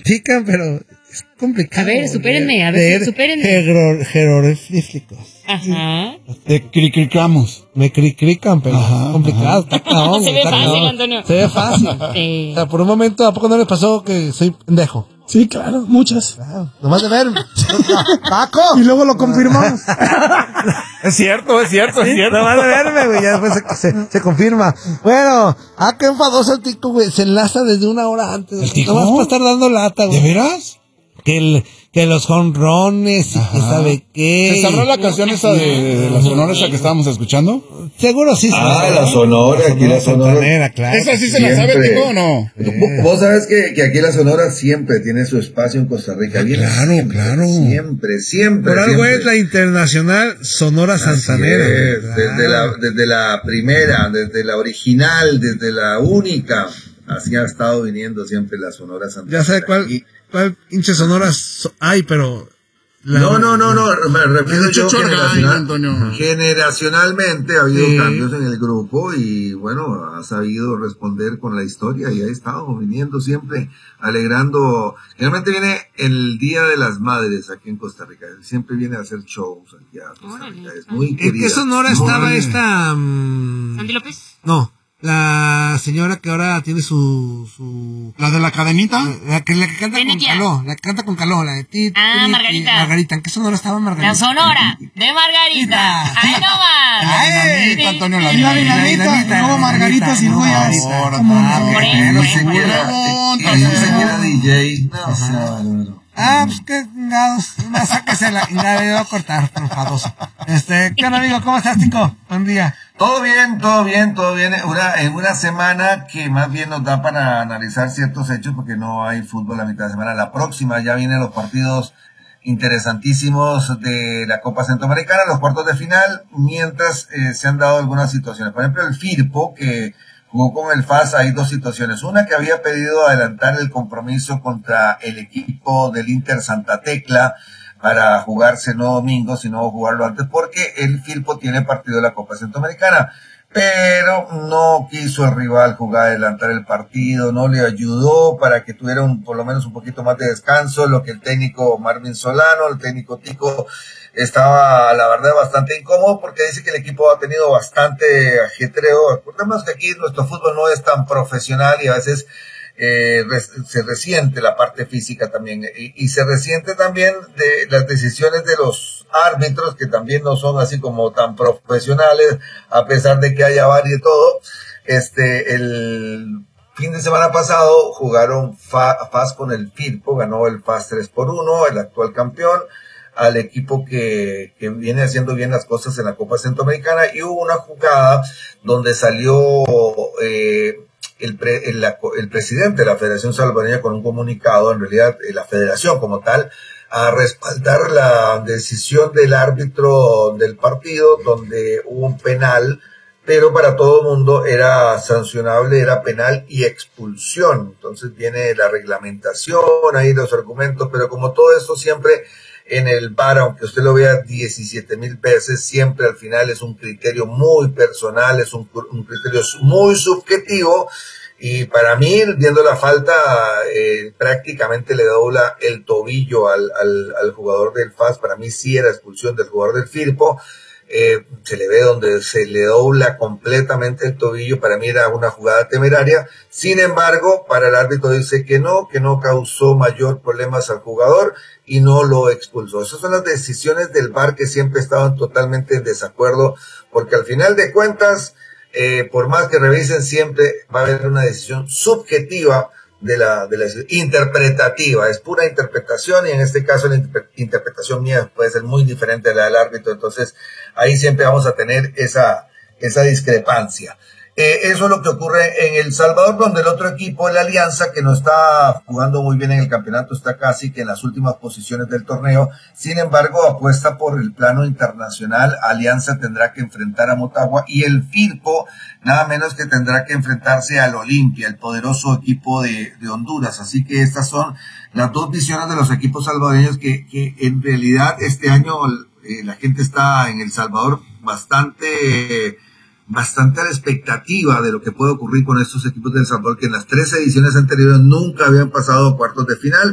critican, pero es complicado. A ver, supérenme, jeroglíficos. Ajá. Te cricricamos. Me crican, pero es complicado. Está cabrón. Se ve fácil, Antonio. Se ve fácil. Sí. O sea, por un momento, ¿a poco no les pasó que soy pendejo? Sí, claro, muchas. Claro, nomás de verme. ¡Paco! Y luego lo confirmamos. Es cierto. Nomás de verme, güey, ya después se confirma. Bueno, qué enfadoso el tico, güey. Se enlaza desde una hora antes. ¿El tico? Nomás para estar dando lata, güey. ¿De veras? Que los jonrones y que sabe qué. ¿Se sabrá la canción esa de la Sonora esa que estábamos escuchando? Seguro sí. La Sonora, aquí la Sonora. Santanera, claro. ¿Esa sí se la sabe, Siempre. Tico, o no? Vos sabes que aquí la Sonora siempre tiene su espacio en Costa Rica. Viene Claro. Siempre. Por algo siempre. es la internacional Sonora Santanera. Así es, desde la primera, desde la original, desde la única. Así ha estado viniendo siempre la Sonora Santanera. Ya sabe cuál hinche sonoras hay, pero... No, me refiero yo Antonio. generacionalmente ha habido cambios en el grupo y bueno, ha sabido responder con la historia y ha estado viniendo siempre, alegrando. Generalmente viene el Día de las Madres aquí en Costa Rica, siempre viene a hacer shows aquí a Costa Rica, es muy ¿En querida. qué sonora estaba esta...? ¿Sandy López? No, la señora que ahora tiene su... ¿La de la cadenita? La que canta con Venetia. caló, la que canta con caló, la de ti. Margarita. Margarita, ¿en qué sonora estaba Margarita? La Sonora de Margarita. ¡Ahí nomás! Ay, Antonio, la La dinamita, como Margarita sin joyas. Seguida DJ. Pues qué chingados. Sáquese la chingada, yo voy a cortar, por enfadoso. ¿Qué onda, amigo? ¿Cómo estás, Tico? Buen día. Todo bien. En una semana que más bien nos da para analizar ciertos hechos porque no hay fútbol la mitad de semana. La próxima ya vienen los partidos interesantísimos de la Copa Centroamericana, los cuartos de final, mientras se han dado algunas situaciones. Por ejemplo, el Firpo, que jugó con el FAS, hay dos situaciones. Una que había pedido adelantar el compromiso contra el equipo del Inter Santa Tecla para jugarse no domingo, sino jugarlo antes, porque el Firpo tiene partido de la Copa Centroamericana. Pero no quiso el rival jugar, adelantar el partido, no le ayudó para que tuviera por lo menos un poquito más de descanso, lo que el técnico Marvin Solano, el técnico Tico, estaba, la verdad, bastante incómodo porque dice que el equipo ha tenido bastante ajetreo. Recordemos que aquí nuestro fútbol no es tan profesional y a veces se resiente la parte física también y se resiente también de las decisiones de los árbitros que también no son así como tan profesionales a pesar de que haya VAR y todo. El fin de semana pasado jugaron FAS con el Firpo, ganó el FAS 3-1, el actual campeón, al equipo que viene haciendo bien las cosas en la Copa Centroamericana, y hubo una jugada donde salió el presidente de la Federación Salvadoreña con un comunicado, en realidad la federación como tal, a respaldar la decisión del árbitro del partido, donde hubo un penal, pero para todo el mundo era sancionable, era penal y expulsión. Entonces viene la reglamentación, ahí los argumentos, pero como todo esto siempre en el VAR, aunque usted lo vea 17,000 veces, siempre al final es un criterio muy personal, es un criterio muy subjetivo, y para mí, viendo la falta, prácticamente le dobla el tobillo al jugador del FAS. Para mí sí era expulsión del jugador del Firpo. Se le ve donde se le dobla completamente el tobillo. Para mí era una jugada temeraria. Sin embargo, para el árbitro dice que no causó mayor problemas al jugador y no lo expulsó. Esas son las decisiones del VAR que siempre estaban totalmente en desacuerdo, porque al final de cuentas, por más que revisen, siempre va a haber una decisión subjetiva de la interpretativa. Es pura interpretación, y en este caso la interpretación mía puede ser muy diferente a la del árbitro. Entonces ahí siempre vamos a tener esa discrepancia. Eso es lo que ocurre en El Salvador, donde el otro equipo, el Alianza, que no está jugando muy bien en el campeonato, está casi que en las últimas posiciones del torneo. Sin embargo, apuesta por el plano internacional. Alianza tendrá que enfrentar a Motagua, y el Firpo nada menos que tendrá que enfrentarse al Olimpia, el poderoso equipo de Honduras. Así que estas son las dos visiones de los equipos salvadoreños que en realidad este año la gente está en El Salvador bastante a la expectativa de lo que puede ocurrir con estos equipos de El Salvador, que en las 3 ediciones anteriores nunca habían pasado a cuartos de final.